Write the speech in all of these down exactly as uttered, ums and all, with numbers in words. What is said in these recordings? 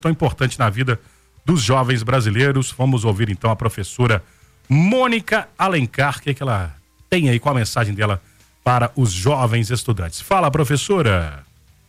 tão importante na vida dos jovens brasileiros. Vamos ouvir então a professora Mônica Alencar, o que, é que ela tem aí, qual a mensagem dela para os jovens estudantes. Fala, professora.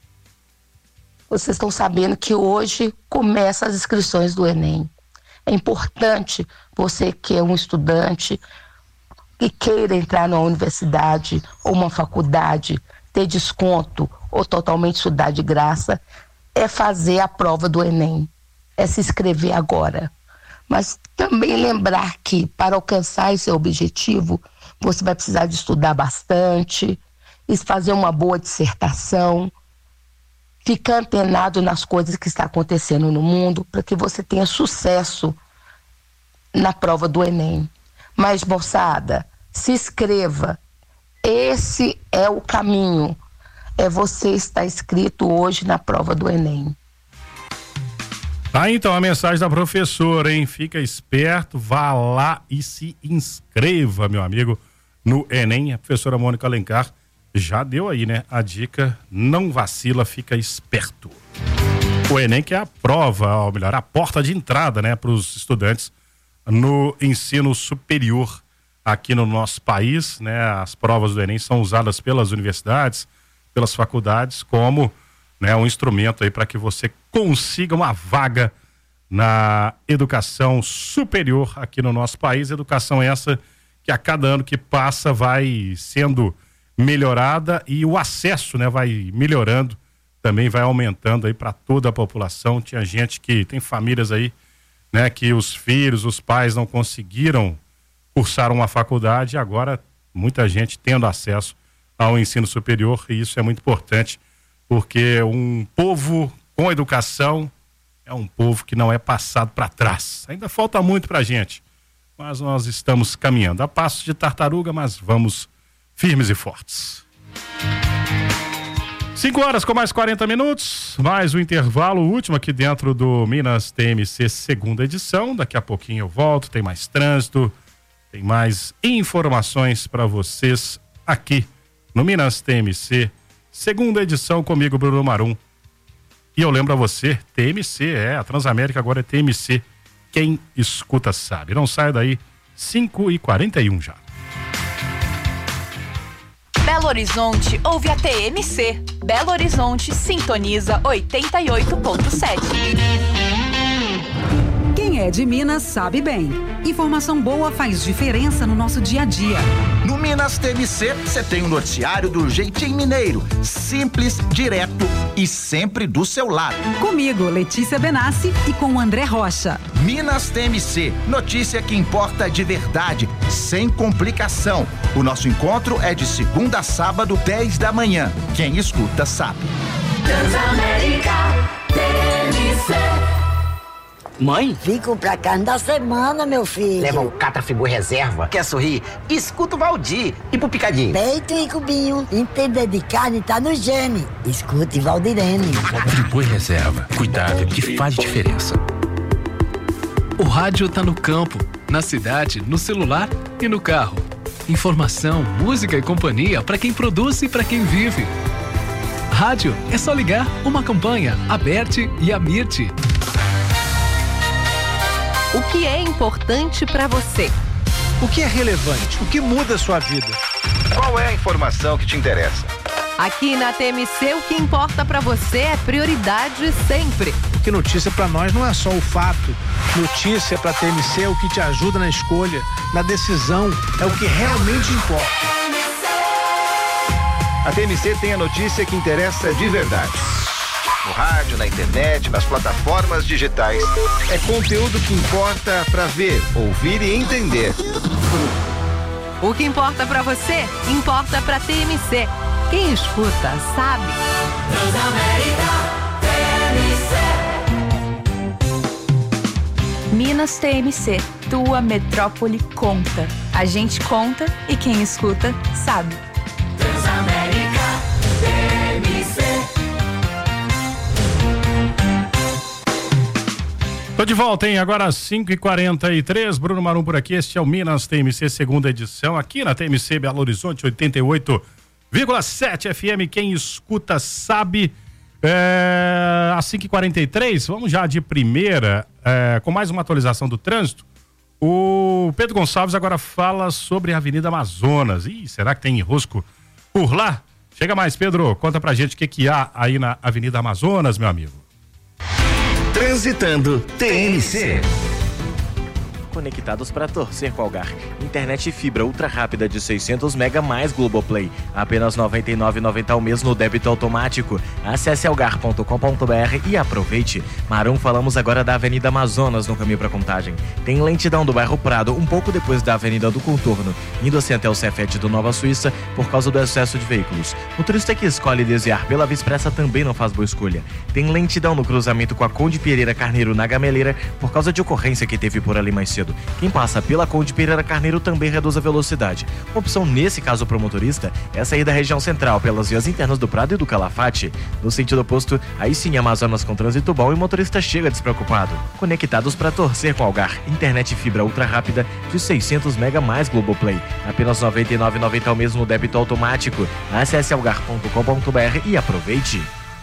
Vocês estão sabendo que hoje começam as inscrições do Enem. É importante você que é um estudante que queira entrar numa universidade ou uma faculdade, ter desconto ou totalmente estudar de graça, é fazer a prova do Enem, é se inscrever agora. Mas também lembrar que para alcançar esse objetivo, você vai precisar de estudar bastante, e fazer uma boa dissertação, ficar antenado nas coisas que estão acontecendo no mundo, para que você tenha sucesso na prova do Enem. Mas, moçada, se inscreva. Esse é o caminho. É você estar inscrito hoje na prova do Enem. Tá, então, a mensagem da professora, hein? Fica esperto, vá lá e se inscreva, meu amigo, no Enem. A professora Mônica Alencar já deu aí, né? A dica, não vacila, fica esperto. O Enem que é a prova, ou melhor, a porta de entrada, né? Para os estudantes no ensino superior aqui no nosso país, né? As provas do Enem são usadas pelas universidades, pelas faculdades, como, né, um instrumento aí para que você consiga uma vaga na educação superior aqui no nosso país. Educação essa que a cada ano que passa vai sendo melhorada e o acesso, né, vai melhorando, também vai aumentando aí para toda a população. Tinha gente que tem famílias aí, né, que os filhos, os pais não conseguiram cursar uma faculdade, e agora muita gente tendo acesso ao ensino superior, e isso é muito importante, porque um povo com educação é um povo que não é passado para trás. Ainda falta muito pra gente, mas nós estamos caminhando a passos de tartaruga, mas vamos firmes e fortes. cinco horas com mais quarenta minutos, mais um intervalo, o último aqui dentro do Minas T M C segunda edição. Daqui a pouquinho eu volto, tem mais trânsito, tem mais informações para vocês aqui no Minas T M C segunda edição, comigo, Bruno Marum. E eu lembro a você, T M C, é, a Transamérica agora é T M C, quem escuta sabe. Não saia daí, cinco e quarenta e um já. Belo Horizonte ouve a T M C. Belo Horizonte sintoniza oitenta e oito ponto sete. Quem é de Minas sabe bem. Informação boa faz diferença no nosso dia a dia. No Minas T M C, você tem o um noticiário do jeitinho mineiro. Simples, direto e sempre do seu lado. Comigo, Letícia Benassi, e com o André Rocha. Minas T M C, notícia que importa de verdade, sem complicação. O nosso encontro é de segunda a sábado, dez da manhã. Quem escuta sabe. Transamérica T M C. Mãe? Fico pra carne da semana, meu filho. Leva um Catrafigor reserva. Quer sorrir? Escuta o Valdir. E pro picadinho? Peito e cubinho. Entender de carne tá no gene. Escute Valdirene. Friboi reserva. Cuidado que faz diferença. O rádio tá no campo, na cidade, no celular e no carro. Informação, música e companhia para quem produz e para quem vive. Rádio é só ligar uma campanha, Aberte e Amirte. O que é importante para você? O que é relevante? O que muda a sua vida? Qual é a informação que te interessa? Aqui na T M C, o que importa para você é prioridade sempre. Porque notícia para nós não é só o fato. Notícia para T M C é o que te ajuda na escolha, na decisão, é o que realmente importa. A T M C tem a notícia que interessa de verdade. No rádio, na internet, nas plataformas digitais. É conteúdo que importa para ver, ouvir e entender. O que importa para você, importa para T M C. Quem escuta, sabe. Transamérica T M C. Minas T M C, tua metrópole conta. A gente conta e quem escuta, sabe. Transamérica T M C. Tô de volta, hein? Agora às cinco e quarenta e três, Bruno Marum por aqui, este é o Minas T M C segunda edição, aqui na T M C Belo Horizonte, oitenta e oito vírgula sete F M, quem escuta sabe. É, às cinco e quarenta e três, vamos já de primeira, é, com mais uma atualização do trânsito. O Pedro Gonçalves agora fala sobre a Avenida Amazonas. Ih, será que tem enrosco por lá? Chega mais, Pedro, conta pra gente o que que há aí na Avenida Amazonas, meu amigo. Transitando T N C. Conectados para torcer com a Algar. Internet fibra ultra rápida de seiscentos mega mais Globoplay. Apenas noventa e nove reais e noventa centavos ao mês no débito automático. Acesse algar ponto com ponto b r e aproveite. Marum, falamos agora da Avenida Amazonas no caminho para Contagem. Tem lentidão do bairro Prado, um pouco depois da Avenida do Contorno, indo assim até o Cefet do Nova Suíça por causa do excesso de veículos. O turista que escolhe desviar pela Via Expressa também não faz boa escolha. Tem lentidão no cruzamento com a Conde Pereira Carneiro na Gameleira por causa de ocorrência que teve por ali mais cedo. Quem passa pela Conde Pereira Carneiro também reduz a velocidade. Uma opção nesse caso para o motorista é sair da região central pelas vias internas do Prado e do Calafate. No sentido oposto, aí sim Amazonas com trânsito bom e o motorista chega despreocupado. Conectados para torcer com Algar. Internet fibra ultra rápida de seiscentos mega mais Globoplay. Apenas noventa e nove reais e noventa centavos ao mês no débito automático. Acesse algar ponto com ponto b r e aproveite.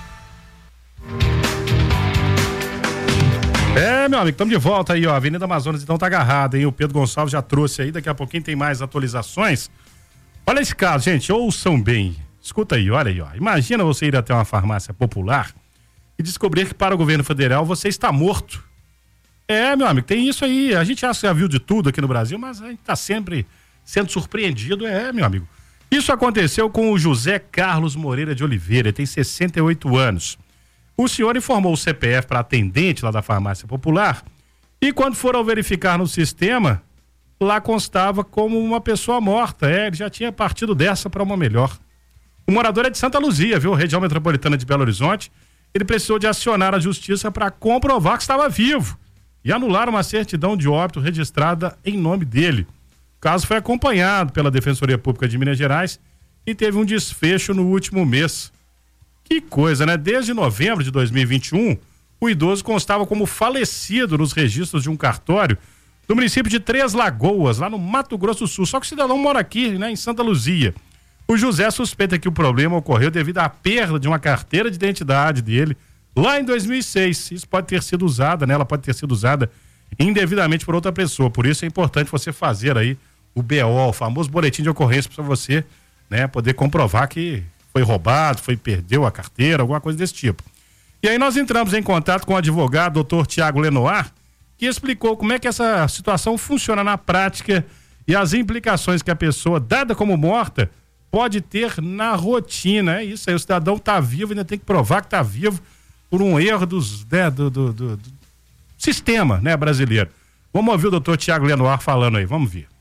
É, meu amigo, estamos de volta aí, ó. A Avenida Amazonas então tá agarrada, hein? O Pedro Gonçalves já trouxe aí, daqui a pouquinho tem mais atualizações. Olha esse caso, gente, ouçam bem. Escuta aí, olha aí, ó. Imagina você ir até uma farmácia popular e descobrir que para o governo federal você está morto. É, meu amigo, tem isso aí. A gente já viu de tudo aqui no Brasil, mas a gente tá sempre sendo surpreendido, é, meu amigo. Isso aconteceu com o José Carlos Moreira de Oliveira, ele tem sessenta e oito anos. O senhor informou o C P F para atendente lá da farmácia popular e quando foram verificar no sistema, lá constava como uma pessoa morta. É, ele já tinha partido dessa para uma melhor. O morador é de Santa Luzia, viu? Região metropolitana de Belo Horizonte. Ele precisou de acionar a justiça para comprovar que estava vivo e anular uma certidão de óbito registrada em nome dele. O caso foi acompanhado pela Defensoria Pública de Minas Gerais e teve um desfecho no último mês. Que coisa, né? Desde novembro de dois mil e vinte e um, o idoso constava como falecido nos registros de um cartório do município de Três Lagoas, lá no Mato Grosso do Sul. Só que o cidadão mora aqui, né, em Santa Luzia. O José suspeita que o problema ocorreu devido à perda de uma carteira de identidade dele lá em dois mil e seis. Isso pode ter sido usada, né? Ela pode ter sido usada indevidamente por outra pessoa. Por isso é importante você fazer aí o B O, o famoso boletim de ocorrência, para você, né, poder comprovar que foi roubado, foi perdeu a carteira, alguma coisa desse tipo. E aí nós entramos em contato com o advogado doutor Tiago Lenoir, que explicou como é que essa situação funciona na prática e as implicações que a pessoa dada como morta pode ter na rotina. É isso aí, o cidadão está vivo, ainda tem que provar que está vivo por um erro dos, né, do, do, do, do sistema, né, brasileiro. Vamos ouvir o doutor Tiago Lenoir falando aí, vamos ver.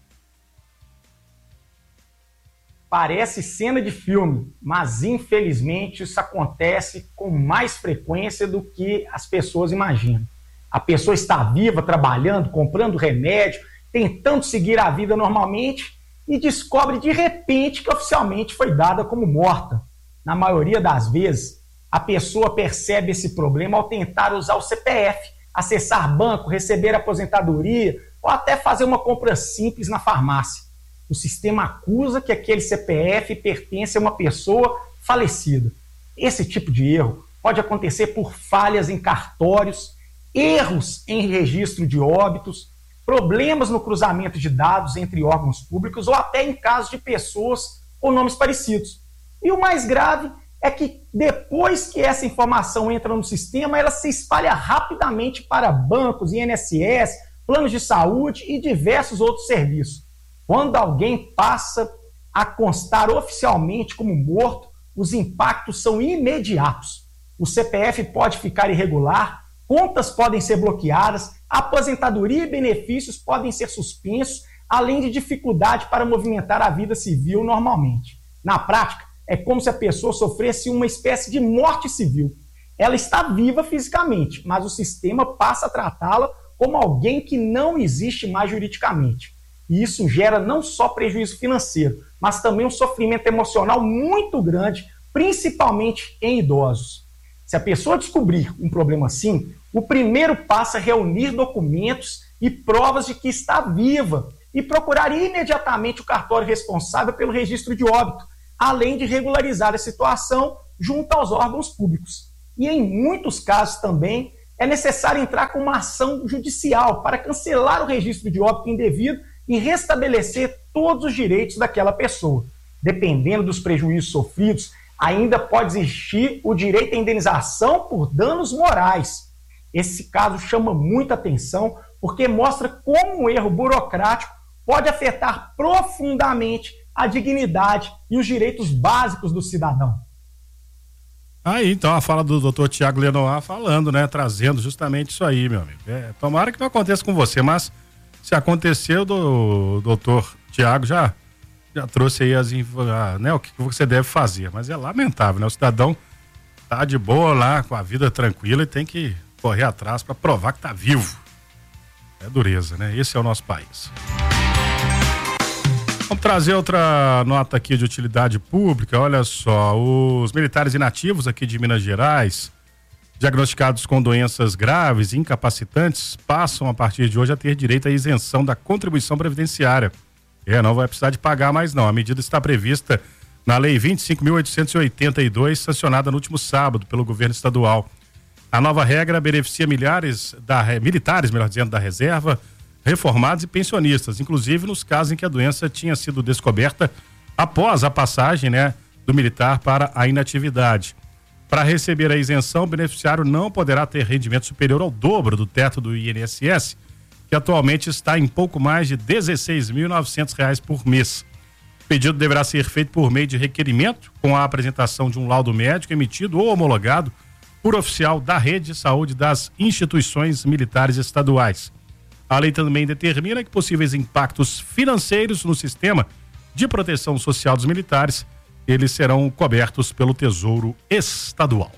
Parece cena de filme, mas infelizmente isso acontece com mais frequência do que as pessoas imaginam. A pessoa está viva, trabalhando, comprando remédio, tentando seguir a vida normalmente e descobre de repente que oficialmente foi dada como morta. Na maioria das vezes, a pessoa percebe esse problema ao tentar usar o C P F, acessar banco, receber aposentadoria ou até fazer uma compra simples na farmácia. O sistema acusa que aquele C P F pertence a uma pessoa falecida. Esse tipo de erro pode acontecer por falhas em cartórios, erros em registro de óbitos, problemas no cruzamento de dados entre órgãos públicos ou até em casos de pessoas com nomes parecidos. E o mais grave é que depois que essa informação entra no sistema, ela se espalha rapidamente para bancos, I N S S, planos de saúde e diversos outros serviços. Quando alguém passa a constar oficialmente como morto, os impactos são imediatos. O C P F pode ficar irregular, contas podem ser bloqueadas, aposentadoria e benefícios podem ser suspensos, além de dificuldade para movimentar a vida civil normalmente. Na prática, é como se a pessoa sofresse uma espécie de morte civil. Ela está viva fisicamente, mas o sistema passa a tratá-la como alguém que não existe mais juridicamente. E isso gera não só prejuízo financeiro, mas também um sofrimento emocional muito grande, principalmente em idosos. Se a pessoa descobrir um problema assim, o primeiro passo é reunir documentos e provas de que está viva e procurar imediatamente o cartório responsável pelo registro de óbito, além de regularizar a situação junto aos órgãos públicos. E em muitos casos também é necessário entrar com uma ação judicial para cancelar o registro de óbito indevido e restabelecer todos os direitos daquela pessoa. Dependendo dos prejuízos sofridos, ainda pode existir o direito à indenização por danos morais. Esse caso chama muita atenção porque mostra como um erro burocrático pode afetar profundamente a dignidade e os direitos básicos do cidadão. Aí, então, a fala do doutor Tiago Lenoir falando, né? Trazendo justamente isso aí, meu amigo. É, tomara que não aconteça com você, mas se aconteceu, o doutor Tiago já, já trouxe aí as, a, né, o que você deve fazer. Mas é lamentável, né? O cidadão tá de boa lá, com a vida tranquila e tem que correr atrás para provar que tá vivo. É dureza, né? Esse é o nosso país. Vamos trazer outra nota aqui de utilidade pública. Olha só, os militares inativos aqui de Minas Gerais, diagnosticados com doenças graves e incapacitantes, passam a partir de hoje a ter direito à isenção da contribuição previdenciária. É, não vai precisar de pagar mais não. A medida está prevista na Lei vinte e cinco mil oitocentos e oitenta e dois, sancionada no último sábado pelo governo estadual. A nova regra beneficia milhares da, militares, melhor dizendo, da reserva, reformados e pensionistas, inclusive nos casos em que a doença tinha sido descoberta após a passagem, né, do militar para a inatividade. Para receber a isenção, o beneficiário não poderá ter rendimento superior ao dobro do teto do I N S S, que atualmente está em pouco mais de dezesseis mil e novecentos reais por mês. O pedido deverá ser feito por meio de requerimento, com a apresentação de um laudo médico emitido ou homologado por oficial da rede de saúde das instituições militares estaduais. A lei também determina que possíveis impactos financeiros no sistema de proteção social dos militares, eles serão cobertos pelo Tesouro Estadual.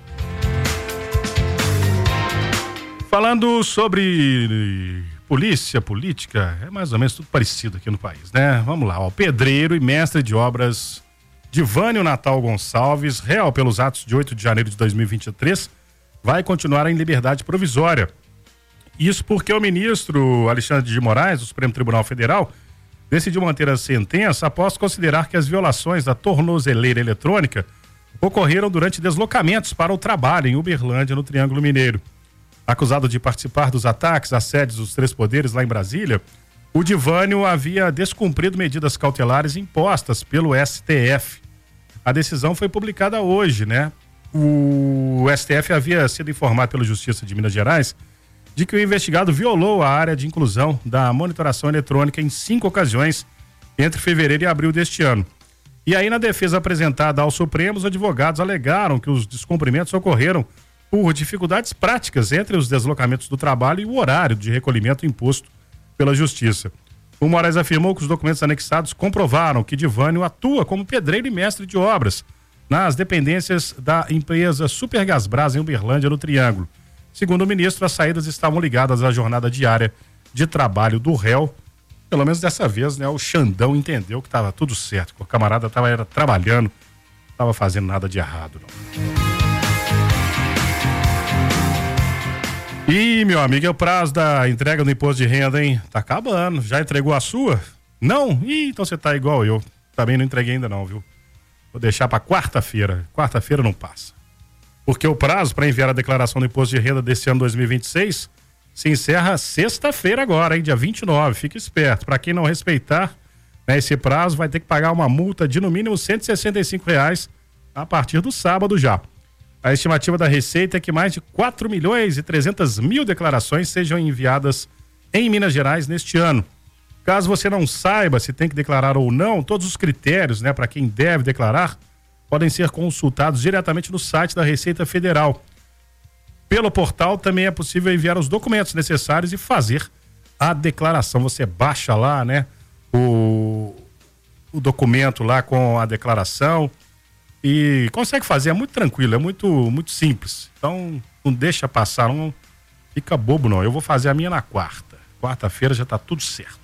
Falando sobre polícia, política, é mais ou menos tudo parecido aqui no país, né? Vamos lá, ó, o pedreiro e mestre de obras Divânio Natal Gonçalves, réu pelos atos de oito de janeiro de dois mil e vinte e três, vai continuar em liberdade provisória. Isso porque o ministro Alexandre de Moraes, do Supremo Tribunal Federal, decidiu manter a sentença após considerar que as violações da tornozeleira eletrônica ocorreram durante deslocamentos para o trabalho em Uberlândia, no Triângulo Mineiro. Acusado de participar dos ataques às sedes dos três poderes lá em Brasília, o Divânio havia descumprido medidas cautelares impostas pelo S T F. A decisão foi publicada hoje, né? O S T F havia sido informado pela Justiça de Minas Gerais de que o investigado violou a área de inclusão da monitoração eletrônica em cinco ocasiões entre fevereiro e abril deste ano. E aí, na defesa apresentada ao Supremo, os advogados alegaram que os descumprimentos ocorreram por dificuldades práticas entre os deslocamentos do trabalho e o horário de recolhimento imposto pela Justiça. O Moraes afirmou que os documentos anexados comprovaram que Divânio atua como pedreiro e mestre de obras nas dependências da empresa Supergasbras em Uberlândia, no Triângulo. Segundo o ministro, as saídas estavam ligadas à jornada diária de trabalho do réu. Pelo menos dessa vez, né, o Xandão entendeu que estava tudo certo, que o camarada estava trabalhando, não estava fazendo nada de errado, não. E, meu amigo, é o prazo da entrega do imposto de renda, hein? Tá acabando. Já entregou a sua? Não? Ih, então você tá igual eu. Também não entreguei ainda não, viu? Vou deixar para quarta-feira. Quarta-feira não passa. Porque o prazo para enviar a declaração do imposto de renda desse ano dois mil e vinte e seis se encerra sexta-feira agora, hein? Dia vinte e nove. Fique esperto. Para quem não respeitar, né, esse prazo, vai ter que pagar uma multa de no mínimo cento e sessenta e cinco reais a partir do sábado já. A estimativa da Receita é que mais de quatro milhões e trezentas mil declarações sejam enviadas em Minas Gerais neste ano. Caso você não saiba se tem que declarar ou não, todos os critérios, né, para quem deve declarar podem ser consultados diretamente no site da Receita Federal. Pelo portal também é possível enviar os documentos necessários e fazer a declaração. Você baixa lá, né, o, o documento lá com a declaração e consegue fazer, é muito tranquilo, é muito, muito simples. Então, não deixa passar, não fica bobo não. Eu vou fazer a minha na quarta. Quarta-feira já tá tudo certo.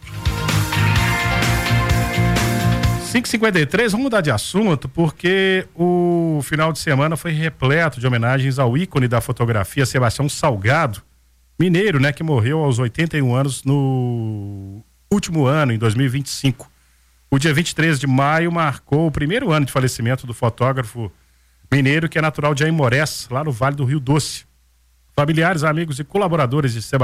cinco e cinquenta e três, vamos mudar de assunto, porque o final de semana foi repleto de homenagens ao ícone da fotografia, Sebastião Salgado, mineiro, né, que morreu aos oitenta e um anos no último ano, em dois mil e vinte e cinco. O dia vinte e três de maio marcou o primeiro ano de falecimento do fotógrafo mineiro que é natural de Aimorés, lá no Vale do Rio Doce. Familiares, amigos e colaboradores de Seba